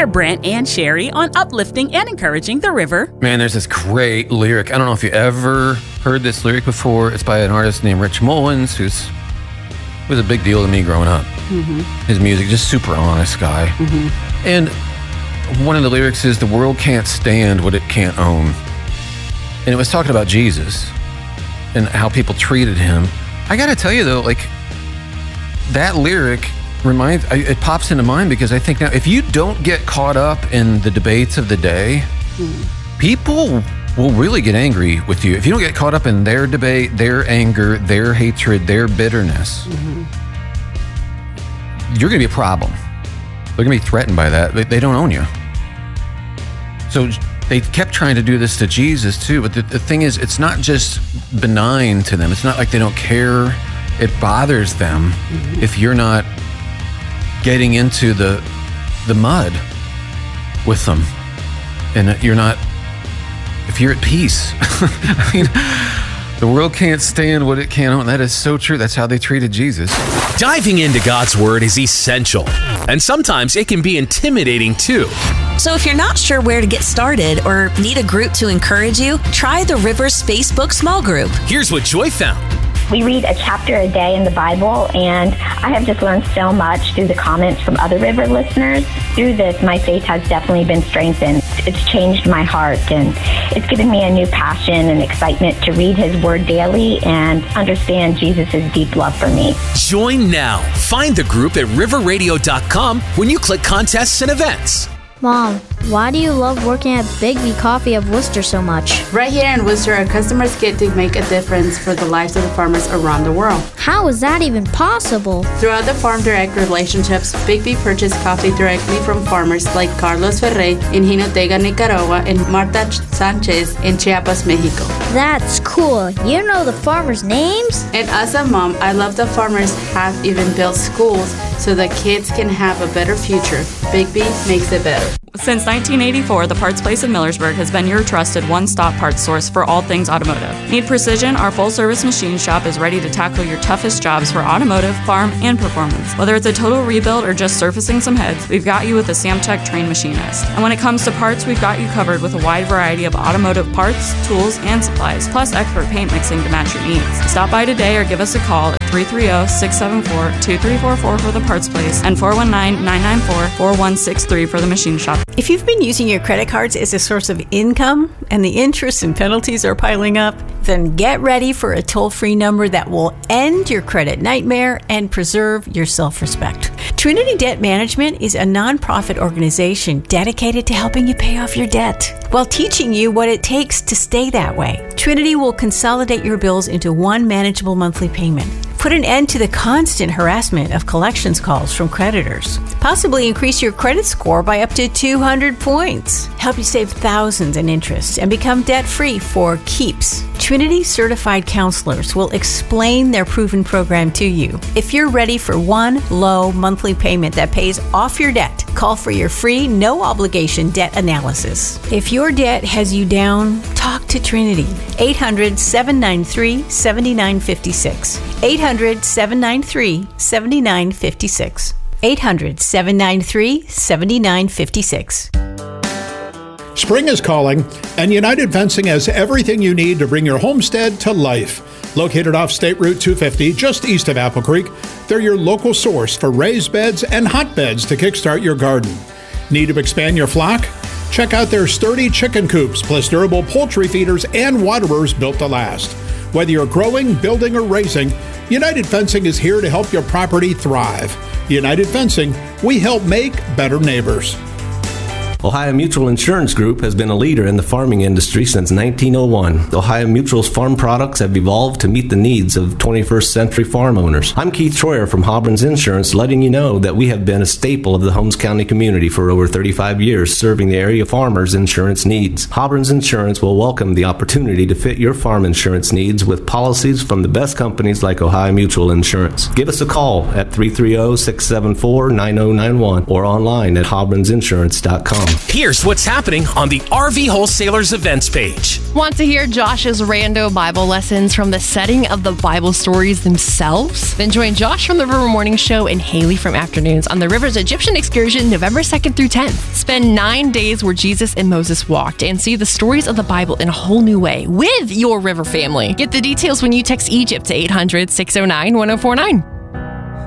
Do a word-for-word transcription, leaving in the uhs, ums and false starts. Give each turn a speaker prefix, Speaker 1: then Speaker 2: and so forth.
Speaker 1: Share Brent and Sherry on uplifting and encouraging the river.
Speaker 2: Man, there's this great lyric. I don't know if you ever heard this lyric before. It's by an artist named Rich Mullins, who's was a big deal to me growing up. Mm-hmm. His music, just super honest guy. Mm-hmm. And one of the lyrics is, the world can't stand what it can't own. And it was talking about Jesus and how people treated him. I gotta tell you though, like, that lyric reminds, it pops into mind because I think now, if you don't get caught up in the debates of the day, mm-hmm. people will really get angry with you. If you don't get caught up in their debate, their anger, their hatred, their bitterness, mm-hmm. you're going to be a problem. They're going to be threatened by that. They, they don't own you. So they kept trying to do this to Jesus too. But the, the thing is, it's not just benign to them. It's not like they don't care. It bothers them mm-hmm. if you're not getting into the the mud with them, and you're not, if you're at peace. I mean, the world can't stand what it can't own. That is so true. That's how they treated Jesus.
Speaker 3: Diving into God's Word is essential, and sometimes it can be intimidating too.
Speaker 4: So if you're not sure where to get started or need a group to encourage you, try the Rivers Facebook small group.
Speaker 3: Here's what Joy found.
Speaker 5: We read a chapter a day in the Bible, and I have just learned so much through the comments from other River listeners. Through this, my faith has definitely been strengthened. It's changed my heart, and it's given me a new passion and excitement to read His Word daily and understand Jesus' deep love for me.
Speaker 3: Join now. Find the group at river radio dot com when you click contests and events.
Speaker 6: Mom, why do you love working at Bigby Coffee of Worcester so much?
Speaker 7: Right here in Worcester, our customers get to make a difference for the lives of the farmers around the world.
Speaker 6: How is that even possible?
Speaker 7: Throughout the Farm Direct relationships, Bigby purchased coffee directly from farmers like Carlos Ferrey in Jinotega, Nicaragua, and Marta Sanchez in Chiapas, Mexico.
Speaker 6: That's cool. You know the farmers' names?
Speaker 7: And as a mom, I love the farmers have even built schools so that kids can have a better future. Bigby makes it better.
Speaker 8: Since nineteen eighty-four, the Parts Place in Millersburg has been your trusted one-stop parts source for all things automotive. Need precision? Our full-service machine shop is ready to tackle your toughest jobs for automotive, farm, and performance. Whether it's a total rebuild or just surfacing some heads, we've got you with the Samtech Trained Machinist. And when it comes to parts, we've got you covered with a wide variety of automotive parts, tools, and supplies, plus expert paint mixing to match your needs. Stop by today or give us a call at three three zero, six seven four, two three four four for the Parts Place and four one nine, nine nine four, four one six three for the machine shop.
Speaker 9: If you've been using your credit cards as a source of income and the interest and penalties are piling up, then get ready for a toll-free number that will end your credit nightmare and preserve your self-respect. Trinity Debt Management is a nonprofit organization dedicated to helping you pay off your debt while teaching you what it takes to stay that way. Trinity will consolidate your bills into one manageable monthly payment. Put an end to the constant harassment of collections calls from creditors. Possibly increase your credit score by up to two hundred points. Help you save thousands in interest and become debt-free for keeps. Trinity certified counselors will explain their proven program to you. If you're ready for one low monthly payment that pays off your debt, call for your free, no-obligation debt analysis. If your debt has you down, talk to Trinity. eight hundred, seven nine three, seven nine five six. eight hundred, seven nine three, seven nine five six. eight hundred, seven nine three, seven nine five six.
Speaker 10: Spring is calling, and United Fencing has everything you need to bring your homestead to life. Located off State Route two fifty, just east of Apple Creek, they're your local source for raised beds and hotbeds to kickstart your garden. Need to expand your flock? Check out their sturdy chicken coops, plus durable poultry feeders and waterers built to last. Whether you're growing, building, or raising, United Fencing is here to help your property thrive. United Fencing, we help make better neighbors.
Speaker 11: Ohio Mutual Insurance Group has been a leader in the farming industry since nineteen oh one. Ohio Mutual's farm products have evolved to meet the needs of twenty-first century farm owners. I'm Keith Troyer from Hobbrins Insurance, letting you know that we have been a staple of the Holmes County community for over thirty-five years, serving the area farmers' insurance needs. Hobbrins Insurance will welcome the opportunity to fit your farm insurance needs with policies from the best companies like Ohio Mutual Insurance. Give us a call at three three zero, six seven four, nine zero nine one or online at hobbrins insurance dot com.
Speaker 3: Here's what's happening on the R V Wholesalers events page.
Speaker 12: Want to hear Josh's rando Bible lessons from the setting of the Bible stories themselves? Then join Josh from the River Morning Show and Haley from Afternoons on the River's Egyptian excursion November second through tenth. Spend nine days where Jesus and Moses walked and see the stories of the Bible in a whole new way with your River family. Get the details when you text Egypt to eight hundred, six oh nine, one oh four nine.